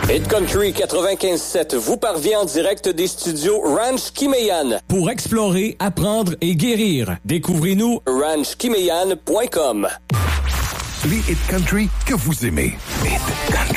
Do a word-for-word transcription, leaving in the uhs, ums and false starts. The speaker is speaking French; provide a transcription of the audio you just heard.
Hit Country quatre-vingt-quinze sept vous parvient en direct des studios Ranch Kimeyan. Pour explorer, apprendre et guérir, découvrez-nous ranch kimeyan point com. Les Hit Country que vous aimez. Hit Country.